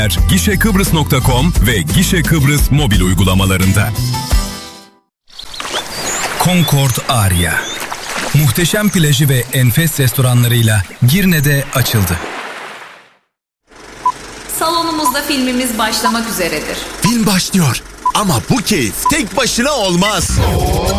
Gişekıbrıs.com ve Gişe Kıbrıs mobil uygulamalarında. Concord Aria. Muhteşem plajı ve enfes restoranlarıyla Girne'de açıldı. Salonumuzda filmimiz başlamak üzeredir. Film başlıyor ama bu keyif tek başına olmaz.